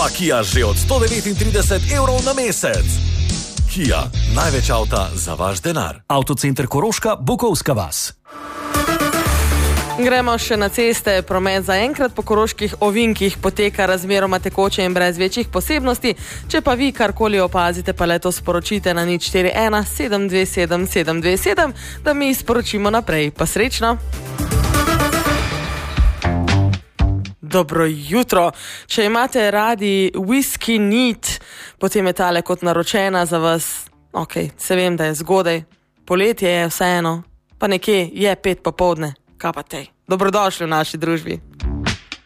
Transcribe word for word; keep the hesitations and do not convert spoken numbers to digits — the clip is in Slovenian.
nova Kia že od sto devetintrideset evrov na mesec. Kia, največ avta za vaš denar. Avtocenter Koroška, Bukovska vas. Gremo še na ceste. Promet zaenkrat po koroških ovinkih poteka razmeroma tekoče in brez večjih posebnosti. Če pa vi karkoli opazite, pa leto sporočite na nič štiri ena sedem dve sedem sedem dve sedem, da mi sporočimo naprej. Pa srečno! Dobro jutro. Če imate radi Whiskey Neat, potem je tale kot naročena za vas. Ok, se vem, da je zgodaj. Poletje je vseeno, pa nekje je pet popoldne. Kaj pa tej? Dobrodošli v naši družbi.